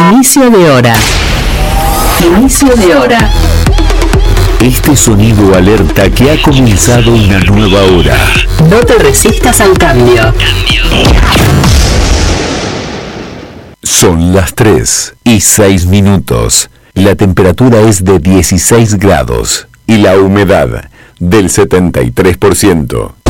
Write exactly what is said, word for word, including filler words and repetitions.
Inicio de hora. Inicio de hora. Este sonido alerta que ha comenzado una nueva hora. No te resistas al cambio. Son las tres y seis minutos. La temperatura es de dieciséis grados y la humedad del setenta y tres por ciento.